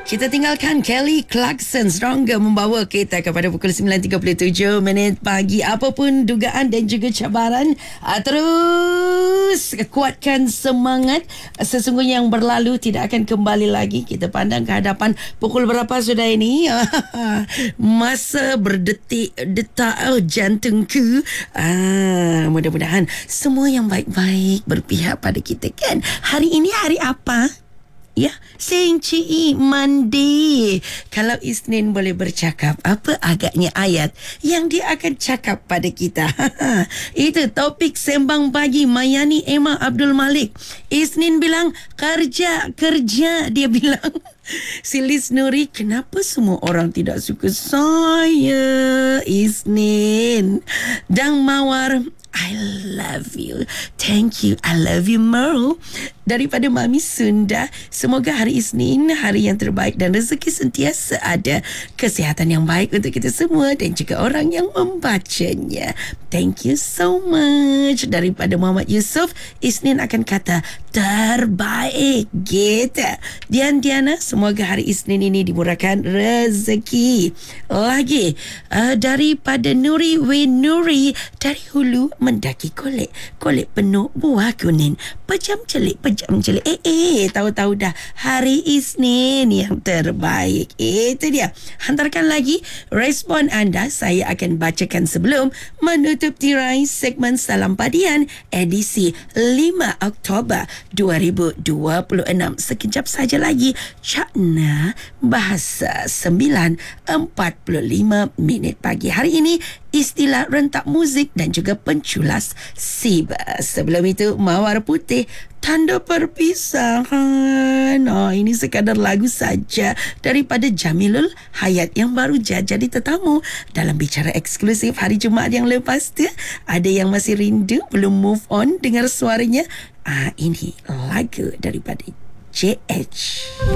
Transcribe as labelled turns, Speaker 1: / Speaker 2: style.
Speaker 1: Kita tinggalkan Kelly Clarkson Stronger membawa kita kepada pukul 9.37 pagi. Apapun dugaan dan juga cabaran, terus kuatkan semangat. Sesungguhnya yang berlalu tidak akan kembali lagi. Kita pandang ke hadapan. Pukul berapa sudah ini? Masa berdetik-detak jantungku. Mudah-mudahan semua yang baik-baik berpihak pada kita kan. Hari ini hari apa? Ya, Sencik Monday. Kalau Isnin boleh bercakap, apa agaknya ayat yang dia akan cakap pada kita? Itu topik sembang pagi Mayani Emma Abdul Malik. Isnin bilang, kerja. Dia bilang, si Liz Nuri, kenapa semua orang tidak suka saya? Isnin. Dang Mawar, I love you. Thank you. I love you more. Daripada Mami Sunda, semoga hari Isnin hari yang terbaik dan rezeki sentiasa ada. Kesihatan yang baik untuk kita semua dan juga orang yang membacanya. Thank you so much. Daripada Muhammad Yusof, Isnin akan kata terbaik gitu. Diana, semoga hari Isnin ini dimurahkan rezeki. Lagi daripada Nuri Nuri, dari hulu mendaki kolek penuh buah kuning, pejam celik. Tahu-tahu dah hari Isnin yang terbaik. Itu dia. Hantarkan lagi respon anda. Saya akan bacakan sebelum menutup tirai segmen Salam Padian edisi 5 Oktober 2026. Sekejap saja lagi Cakna Bahasa 9:45 pagi. Hari ini istilah rentak muzik dan juga penculas siba. Sebelum itu Mawar Putih, Tanda Perpisahan. Ini sekadar lagu saja daripada Jamilul Hayat yang baru jadi tetamu dalam bicara eksklusif hari Jumaat yang lepas tu. Ada yang masih rindu, belum move on dengar suaranya. Ini lagu daripada JH.